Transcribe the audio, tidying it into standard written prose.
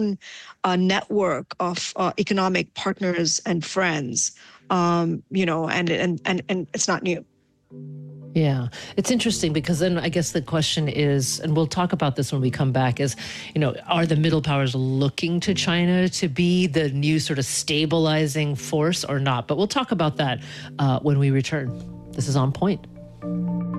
own network of economic partners and friends, and it's not new. Yeah, it's interesting because then I guess the question is, and we'll talk about this when we come back, is, are the middle powers looking to China to be the new sort of stabilizing force or not? But we'll talk about that when we return. This is On Point.